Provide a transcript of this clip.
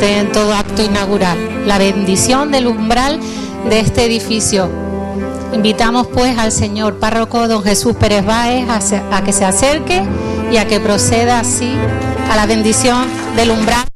presente en todo acto inaugural. La bendición del umbral de este edificio. Invitamos pues al señor párroco don Jesús Pérez Báez a que se acerque y a que proceda así a la bendición del umbral.